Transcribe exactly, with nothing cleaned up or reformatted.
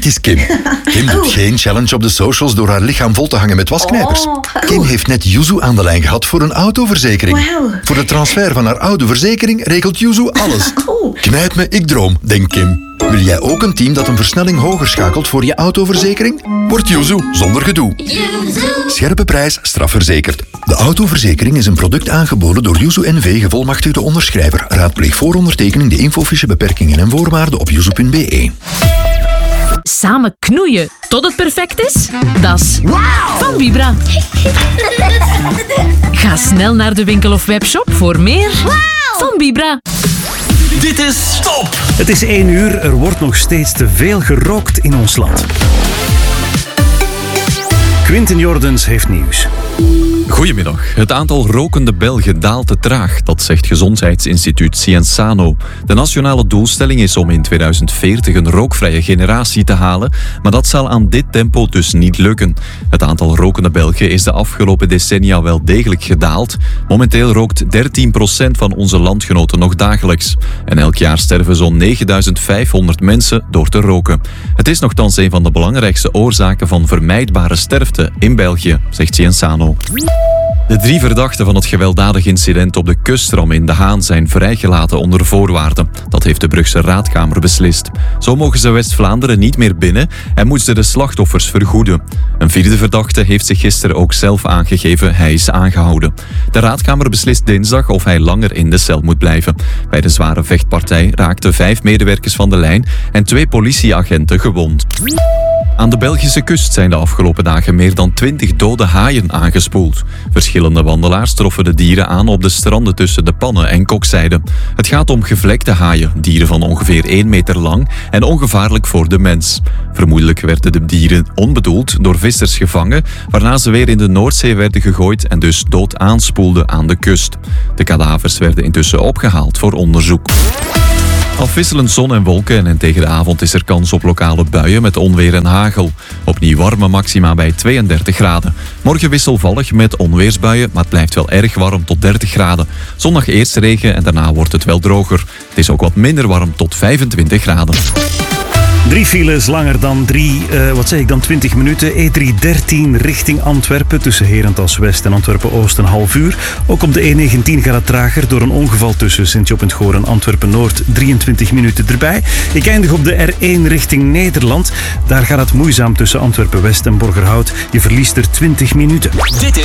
is Kim. Kim doet Oh. geen challenge op de socials door haar lichaam vol te hangen met wasknijpers. Oh. Kim heeft net Yuzu aan de lijn gehad voor een autoverzekering. Wauw. Voor de transfer van haar oude verzekering regelt Yuzu alles. Oh. Knijp me, ik droom, denkt Kim. Wil jij ook een team dat een versnelling hoger schakelt voor je autoverzekering? Word Yuzu zonder gedoe. Scherpe prijs, strafverzekerd. De autoverzekering is een product aangeboden door Yuzu N V, gevolmachtigde onderschrijver. Raadpleeg voor ondertekening de infofiche beperkingen en voorwaarden op yuzu punt b e. Samen knoeien tot het perfect is? Dat is van Vibra. Ga snel naar de winkel of webshop voor meer van Vibra. Dit is Top! Het is één uur, er wordt nog steeds te veel gerookt in ons land. Quinten Jordens heeft nieuws. Goedemiddag. Het aantal rokende Belgen daalt te traag, dat zegt gezondheidsinstituut Cienzano. De nationale doelstelling is om in tweeduizend veertig een rookvrije generatie te halen, maar dat zal aan dit tempo dus niet lukken. Het aantal rokende Belgen is de afgelopen decennia wel degelijk gedaald. Momenteel rookt dertien procent van onze landgenoten nog dagelijks. En elk jaar sterven zo'n negenduizend vijfhonderd mensen door te roken. Het is nochtans een van de belangrijkste oorzaken van vermijdbare sterfte in België, zegt Cienzano. De drie verdachten van het gewelddadig incident op de kustram in De Haan zijn vrijgelaten onder voorwaarden. Dat heeft de Brugse Raadkamer beslist. Zo mogen ze West-Vlaanderen niet meer binnen en moeten ze de slachtoffers vergoeden. Een vierde verdachte heeft zich gisteren ook zelf aangegeven. Hij is aangehouden. De Raadkamer beslist dinsdag of hij langer in de cel moet blijven. Bij de zware vechtpartij raakten vijf medewerkers van de lijn en twee politieagenten gewond. Aan de Belgische kust zijn de afgelopen dagen meer dan twintig dode haaien aangespoeld. Verschillende wandelaars troffen de dieren aan op de stranden tussen de Pannen en Kokzijde. Het gaat om gevlekte haaien, dieren van ongeveer één meter lang en ongevaarlijk voor de mens. Vermoedelijk werden de dieren onbedoeld door vissers gevangen, waarna ze weer in de Noordzee werden gegooid en dus dood aanspoelden aan de kust. De kadavers werden intussen opgehaald voor onderzoek. Afwisselend zon en wolken en tegen de avond is er kans op lokale buien met onweer en hagel. Opnieuw warme maxima bij tweeëndertig graden. Morgen wisselvallig met onweersbuien, maar het blijft wel erg warm tot dertig graden. Zondag eerst regen en daarna wordt het wel droger. Het is ook wat minder warm tot vijfentwintig graden. Drie files langer dan drie, uh, wat zeg ik dan, twintig minuten. E drie dertien richting Antwerpen tussen Herentals West en Antwerpen-Oost een half uur. Ook op de E negentien gaat het trager door een ongeval tussen Sint-Job en Goor en Antwerpen-Noord. drieëntwintig minuten erbij. Ik eindig op de R één richting Nederland. Daar gaat het moeizaam tussen Antwerpen-West en Borgerhout. Je verliest er twintig minuten. Dit